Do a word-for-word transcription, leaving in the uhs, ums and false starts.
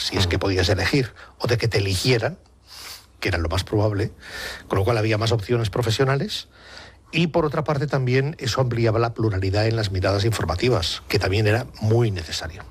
si es que podías elegir, o de que te eligieran, que era lo más probable, con lo cual había más opciones profesionales. Y por otra parte también eso ampliaba la pluralidad en las miradas informativas, que también era muy necesario.